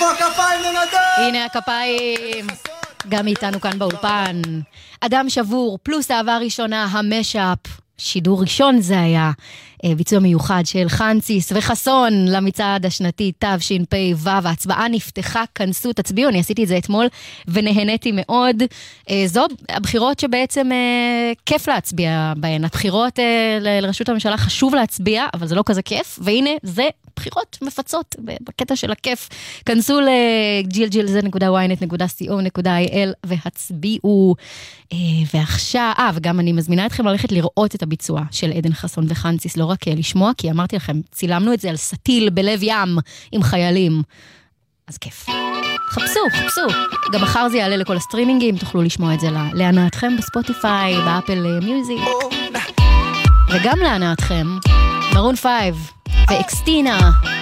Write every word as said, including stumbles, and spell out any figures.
הכפיים לנדב. הנה הכפיים. גם איתנו כאן באולפן. אדם שבור, פלוס אהבה ראשונה, המשאפ. שידור ראשון זה היה. ביצוע מיוחד של חנציס וחסון למצעד השנתי תשפ"ו. ההצבעה נפתחה, כנסו, תצביעו. אני עשיתי את זה אתמול ונהניתי מאוד. זו הבחירות שבעצם כיף להצביע בהן. הבחירות לראשות הממשלה חשוב להצביע, אבל זה לא כזה כיף. והנה, זה בחירות מפצות בקטע של הכיף. כנסו ל-ג'י אל ג'י אל זד נקודה וויי נט נקודה סי או נקודה איי אל והצביעו. ועכשיו, אה, וגם אני מזמינה אתכם ללכת לראות את הביצוע של עדן חסון וחנציס, לא רק לשמוע, כי אמרתי לכם, צילמנו את זה על סטיל בלב ים עם חיילים. אז כיף. חפשו, חפשו. גם מחר זה יעלה לכל הסטרימינגים, תוכלו לשמוע את זה להנאתכם בספוטיפיי, באפל מיוזיק. וגם להנאתכם, מרון פייב ואקסטינה.